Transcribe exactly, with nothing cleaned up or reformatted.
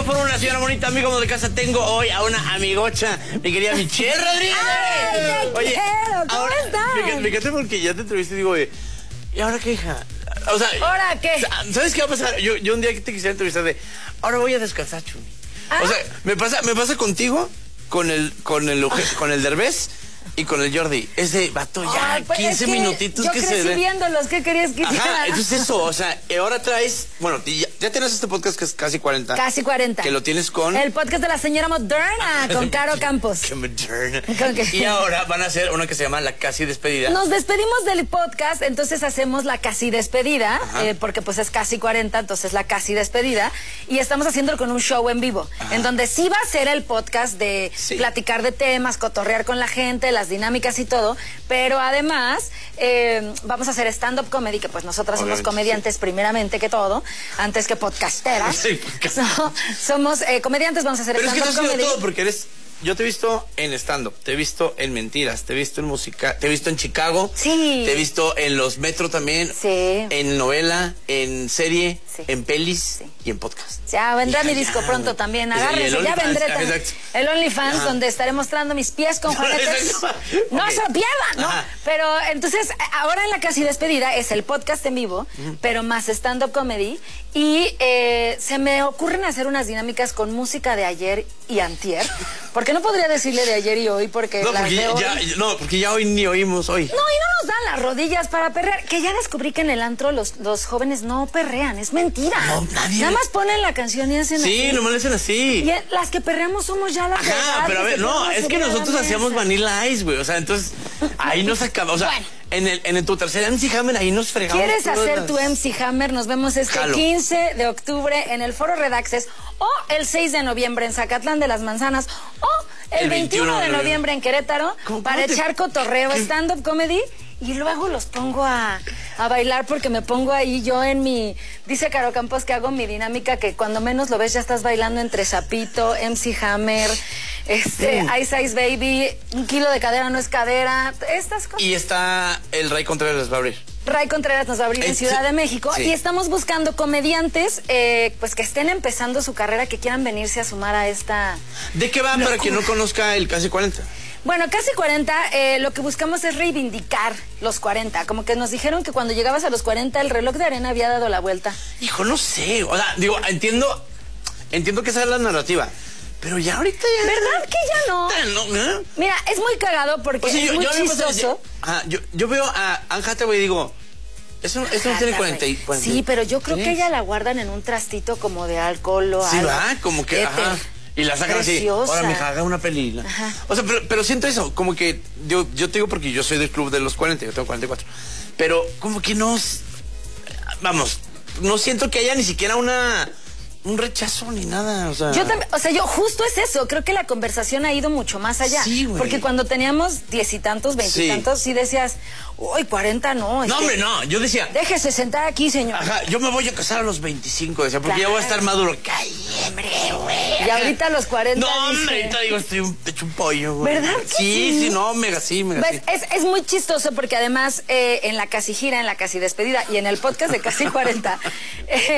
por una señora bonita, amigo de casa. Tengo hoy a una amigocha, mi querida Michelle Rodríguez. ¡Ay, te Oye, quiero! ¿Cómo ahora, estás? Me, me quedé porque ya te entrevisté y digo, oye, ¿y ahora qué, hija? O sea, ¿ahora qué? ¿Sabes qué va a pasar? Yo, yo un día que te quisiera entrevistar de, ahora voy a descansar, Chumi. ¿Ah? O sea, me pasa, me pasa contigo, con el, con el, con el Derbez y con el Jordi. Es de, vato, ya, Ay, pues quince es que minutitos yo que crecí se den. viéndolos, ¿qué querías que hiciera? Ajá, entonces eso, o sea, ahora traes, bueno, ya, ya tienes este podcast que es casi cuarenta. Casi cuarenta. Que lo tienes con... El podcast de la señora moderna, con Caro Campos. Qué moderna. ¿Con qué? Y ahora van a hacer una que se llama La Casi Despedida. Nos despedimos del podcast, entonces hacemos la casi despedida, eh, porque pues es casi cuarenta, entonces la casi despedida, y estamos haciéndolo con un show en vivo, Ajá. en donde sí va a ser el podcast de Sí. platicar de temas, cotorrear con la gente, las dinámicas y todo, pero además eh, vamos a hacer stand-up comedy, que pues nosotras somos Obviamente, comediantes sí. primeramente que todo, antes que podcasteras. Sí, podcast. So- somos eh, comediantes, vamos a hacer Pero es que stand-up tú has sido comedy. todo porque eres... Yo te he visto en stand-up, te he visto en mentiras, te he visto en música, te he visto en Chicago. Sí. Te he visto en los Metro también. Sí. En novela, en serie, Sí. en pelis Sí. y en podcast. Ya vendrá Hija, mi disco ya, pronto güey. también, Es- y el agárrense, ya OnlyFans, vendré ah, también. exacto. El OnlyFans, Ajá. donde estaré mostrando mis pies con juanetes. Exacto. No Ok. se lo pierdan, ¿no? Ajá. Pero entonces, ahora en la casi despedida es el podcast en vivo, pero más stand-up comedy. Y eh, se me ocurren hacer unas dinámicas con música de ayer y antier. Porque no podría decirle de ayer y hoy, porque No, las porque de hoy... ya, no, porque ya hoy ni oímos hoy. No, y no nos dan las rodillas para perrear. Que ya descubrí que en el antro los, los jóvenes no perrean, es mentira. No, nadie- Nada más ponen la canción y hacen Sí, así. nomás le hacen así. Y las que perreamos somos ya las de Ajá, edad, pero a que ver, no, queremos es que subir a la nosotros mesa. hacíamos Vanilla Ice, güey. O sea, entonces, ahí nos acabamos. O sea, Bueno. en el, en el, tu tercer M C Hammer, ahí nos fregamos. ¿Quieres todas hacer las- tu M C Hammer? Nos vemos este Jalo. quince de octubre en el Foro Redaxes o el seis de noviembre en Zacatlán de las Manzanas o el, El veintiuno de veintiuno de noviembre en Querétaro ¿Cómo- para cómo te- echar cotorreo, qué? stand-up comedy y luego los pongo a, a bailar porque me pongo ahí yo en mi... Dice Caro Campos que hago mi dinámica que cuando menos lo ves ya estás bailando entre Zapito, M C Hammer, este, Mm. Ice Ice Baby, un kilo de cadera no es cadera, estas cosas. Y está el Ray Contreras va a abrir. Ray Contreras nos va a abrir en Eh, Ciudad sí, de México sí. y estamos buscando comediantes eh, pues que estén empezando su carrera, que quieran venirse a sumar a esta... ¿De qué va para quien no conozca el Casi cuarenta? Bueno, casi cuarenta, eh, lo que buscamos es reivindicar los cuarenta. Como que nos dijeron que cuando llegabas a los cuarenta el reloj de arena había dado la vuelta. Hijo, no sé. O sea, digo, entiendo, entiendo que esa es la narrativa. Pero ya ahorita ya... ¿Verdad que ya no? No, ¿eh? Mira, es muy cagado porque O sea, es yo, muy yo, a mí me pasa- chistoso. Ajá, yo, yo veo a Anne Hathaway y digo, eso, eso no tiene cuarenta y cuarenta. Sí, pero yo creo que ¿Sí? ella la guardan en un trastito como de alcohol o Sí, algo. va, como que, Éter. ajá. Y la sacan así, Preciosa. ahora mija, haga una peli. Ajá. O sea, pero, pero siento eso, como que, yo, yo te digo porque yo soy del club de los cuarenta, yo tengo cuarenta y cuatro. Pero como que no, s- vamos, no siento que haya ni siquiera una, un rechazo ni nada, o sea. Yo también, o sea, yo justo es eso, creo que la conversación ha ido mucho más allá. Sí, güey. Porque cuando teníamos diez y tantos, veintitantos, sí. decías, uy, cuarenta no. es No, que hombre, no, yo decía, Déjese sentar aquí, señor. ajá, yo me voy a casar a los veinticinco, decía, porque Claro. ya voy a estar maduro. Cállate, hombre, güey. Y ahorita a los cuarenta. No, hombre, dice- ahorita digo, estoy un, hecho un pollo, güey. ¿Verdad que sí? sí? Sí, no, mega sí, mega ¿Ves? sí. Es, es muy chistoso porque además eh, en la casi gira, en la casi despedida y en el podcast de Casi cuarenta, eh,